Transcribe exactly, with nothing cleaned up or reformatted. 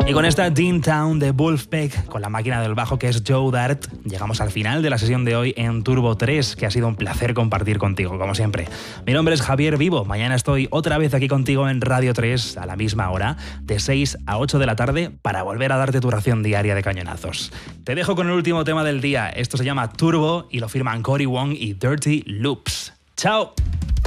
Y con esta Dean Town de Wolfpack, con la máquina del bajo que es Joe Dart, llegamos al final de la sesión de hoy en Turbo tres, que ha sido un placer compartir contigo, como siempre. Mi nombre es Javier Vivo, mañana estoy otra vez aquí contigo en Radio tres a la misma hora, de seis a ocho de la tarde, para volver a darte tu ración diaria de cañonazos. Te dejo con el último tema del día, esto se llama Turbo y lo firman Cory Wong y Dirty Loops. ¡Chao!